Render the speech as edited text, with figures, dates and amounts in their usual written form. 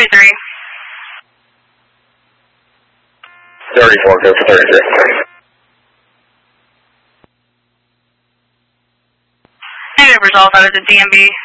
33. 34, go for 33. Negative resolve out of the DMV.